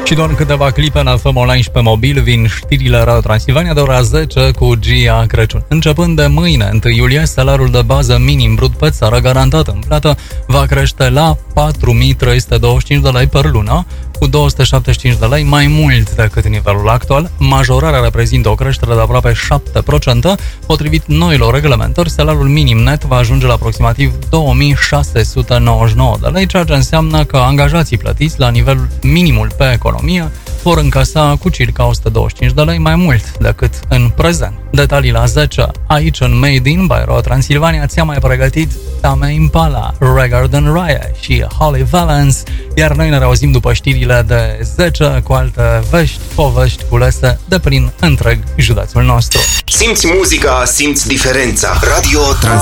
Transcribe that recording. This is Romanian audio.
Și doar în câteva clipe în FM Online și pe mobil vin știrile Radio Transilvania de ora 10 cu Gia Crăciun. Începând de mâine, 1 iulie, salariul de bază minim brut pe țară garantat în plată va crește la 4.325 de lei per lună, cu 275 de lei mai mult decât nivelul actual. Majorarea reprezintă o creștere de aproape 7%. Potrivit noilor reglementări, salariul minim net va ajunge la aproximativ 2.699 de lei, ceea ce înseamnă că angajații plătiți la nivelul minimul pe economie vor încasa cu circa 125 de lei mai mult decât în prezent. Detalii la 10. Aici, în Made in by Radio Transilvania, ți-am mai pregătit Tame Impala, Regarding Raya și Holly Valance, iar noi ne reauzim după știrile de 10 cu alte povești culese de prin întreg județul nostru. Simți muzica, simți diferența. Radio Transilvania.